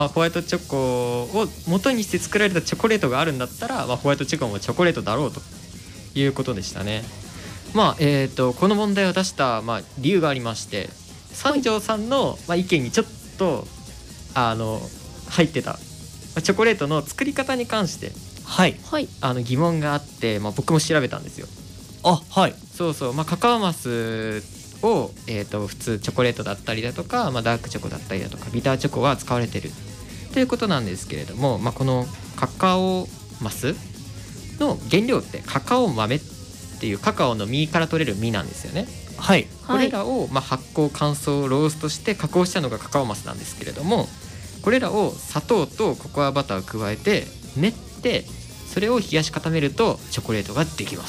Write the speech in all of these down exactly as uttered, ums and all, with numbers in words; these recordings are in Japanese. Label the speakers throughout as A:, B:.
A: まあ、ホワイトチョコを元にして作られたチョコレートがあるんだったら、まあ、ホワイトチョコもチョコレートだろうということでしたね。まあえー、とこの問題を出した、まあ、理由がありまして、三条さんの、まあ、意見にちょっとあの入ってたチョコレートの作り方に関して
B: はい
A: あの疑問があって、まあ、僕も調べたんですよ。
B: あはい
A: そうそう、まあ、カカオマスを、えー、と普通チョコレートだったりだとか、まあ、ダークチョコだったりだとかビターチョコは使われてるということなんですけれども、まあ、このカカオマスの原料ってカカオ豆っていうカカオの実から取れる実なんですよね。
B: はい
A: これらを、まあ、発酵乾燥ローストして加工したのがカカオマスなんですけれども、これらを砂糖とココアバターを加えて練ってそれを冷やし固めるとチョコレートができます。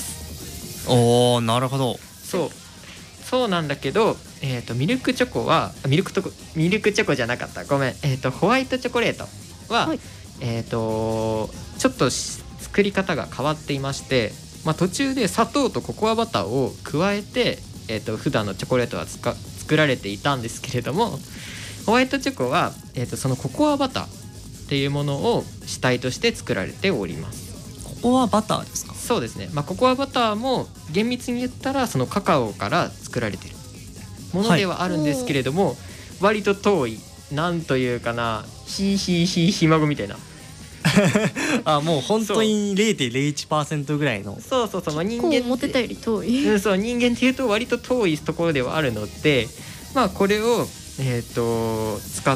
B: おーなるほど。
A: そうそうなんだけど、えー、とミルクチョコはミルクとミルクチョコじゃなかったごめん、えー、とホワイトチョコレートは、
C: はい
A: えー、とちょっと作り方が変わっていまして、まあ、途中で砂糖とココアバターを加えて、えー、と普段のチョコレートはつか作られていたんですけれども、ホワイトチョコは、えー、とそのココアバターっていうものを主体として作られております。
B: ここはバターですか？
A: そうですね、まあ、ココアバターも厳密に言ったらそのカカオから作られてるものではあるんですけれども、はい、割と遠い、なんというかな、ヒーヒーヒーひ孫みたいな
B: あもう本当に ゼロてんゼロいちパーセント ぐらいの。
A: そうそうそう、まあ、人間
C: こう思ってたより遠い、
A: うん、そう人間っていうと割と遠いところではあるので、まあ、これを、えー、と使って、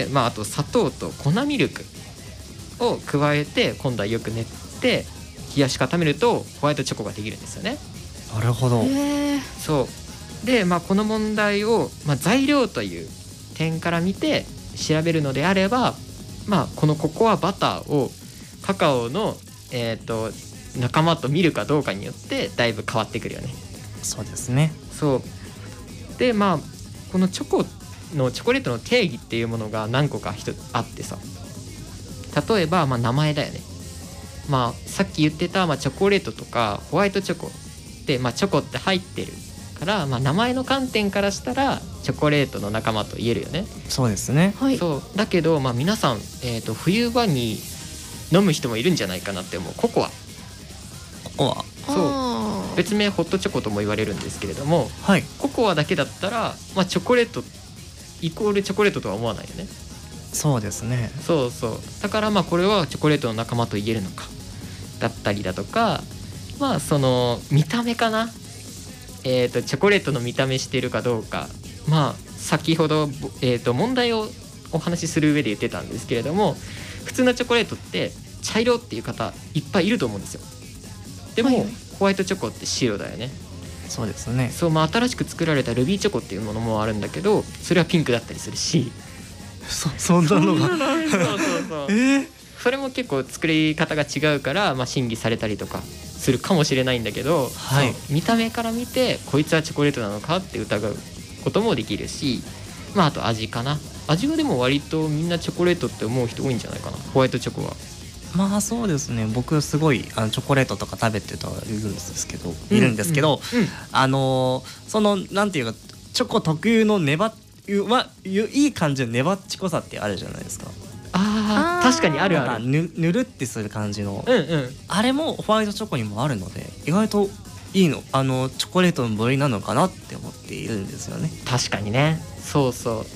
A: まあ、あと砂糖と粉ミルクを加えて今度はよく練って冷やし固めるとホワイトチョコができるんですよね。
B: なるほど。
C: へー
A: そうで、まあ、この問題を、まあ、材料という点から見て調べるのであれば、まあ、このココアバターをカカオの、えー、と仲間と見るかどうかによってだいぶ変わってくるよね。
B: そうですね。
A: そうで、まあこのチョコのチョコレートの定義っていうものが何個か一つあってさ、例えば、まあ、名前だよね。まあ、さっき言ってた、まあ、チョコレートとかホワイトチョコで、まあ、チョコって入ってるから、まあ、名前の観点からしたらチョコレートの仲間と言えるよね。
B: そうですね。
C: はい
A: そうだけど、まあ、皆さん、えーと、冬場に飲む人もいるんじゃないかなって思うココア。
B: ここは
A: そう
C: あー
A: 別名ホットチョコとも言われるんですけれども、
B: はい
A: ココアだけだったら、まあ、チョコレートイコールチョコレートとは思わないよね。
B: そうですね。
A: そうそうだからまあこれはチョコレートの仲間と言えるのかだったりだとか、まあその見た目かな、えーとチョコレートの見た目しているかどうか、まあ先ほど、えーと問題をお話しする上で言ってたんですけれども、普通のチョコレートって茶色っていう方いっぱいいると思うんですよ。でも、
C: はいはい
A: ホワイトチョコって白だよね。
B: そうですね。
A: そう、まあ、新しく作られたルビーチョコっていうものもあるんだけど、それはピンクだったりするし、
B: そそんなのが
A: そうそうそう
B: えー、
A: それも結構作り方が違うから、まあ、審議されたりとかするかもしれないんだけど、
B: はい
A: そう見た目から見てこいつはチョコレートなのかって疑うこともできるし、まあ、あと味かな。味はでも割とみんなチョコレートって思う人多いんじゃないかな、ホワイトチョコは。
B: まあそうですね。僕すごいあのチョコレートとか食べてたいるんですけど、いるんですけど、
A: うんうん
B: あのーそのなんていうかチョコ特有の粘っはいい感じの粘っちこさってあるじゃないですか。
A: あー確かにあるある。
B: なんかぬぬるってする感じの、
A: うんうん、
B: あれもホワイトチョコにもあるので、意外といいのあのチョコレートの部類なのかなって思っているんですよね。
A: 確かにね。そうそう、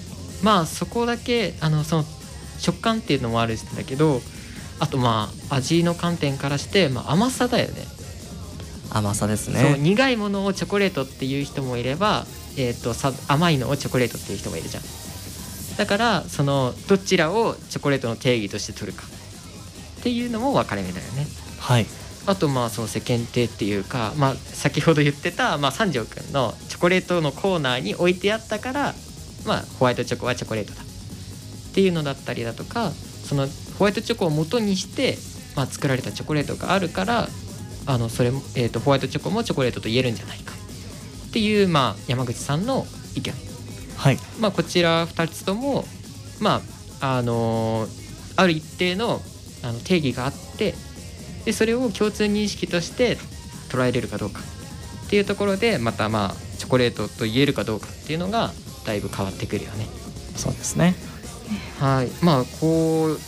A: まあそこだけあのその食感っていうのもあるんだけど、あとまあ味の観点からして、まあ、甘さだよね。
B: 甘さです
A: そう
B: ね。
A: 苦いものをチョコレートっていう人もいれば、えー、とさ甘いのをチョコレートっていう人もいるじゃん。だからそのどちらをチョコレートの定義として取るかっていうのも分かれ目だよね。
B: はい。
A: あとまあその世間体っていうか、まあ、先ほど言ってた、まあ、三条くんのチョコレートのコーナーに置いてあったから、まあ、ホワイトチョコはチョコレートだっていうのだったりだとか、そのホワイトチョコを元にして、まあ、作られたチョコレートがあるから、あのそれも、えー、とホワイトチョコもチョコレートと言えるんじゃないかっていう、まあ、山口さんの意見、
B: はい。
A: まあ、こちらふたつとも、まああのーある一定の、あの定義があって、でそれを共通認識として捉えれるかどうかっていうところで、またまあチョコレートと言えるかどうかっていうのがだいぶ変わってくるよね。
B: そうですね。
A: はい、まあこう